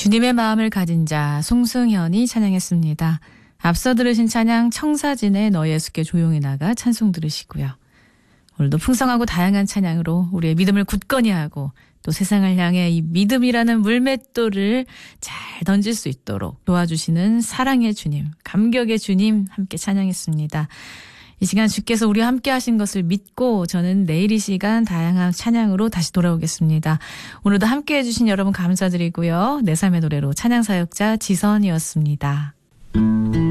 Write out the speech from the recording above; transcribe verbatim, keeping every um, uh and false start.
주님의 마음을 가진 자 송승현이 찬양했습니다. 앞서 들으신 찬양 청사진의 너 예수께 조용히 나가 찬송 들으시고요. 오늘도 풍성하고 다양한 찬양으로 우리의 믿음을 굳건히 하고 또 세상을 향해 이 믿음이라는 물맷돌을 잘 던질 수 있도록 도와주시는 사랑의 주님, 감격의 주님 함께 찬양했습니다. 이 시간 주께서 우리와 함께 하신 것을 믿고 저는 내일 이 시간 다양한 찬양으로 다시 돌아오겠습니다. 오늘도 함께 해주신 여러분 감사드리고요. 내 삶의 노래로 찬양사역자 지선이었습니다.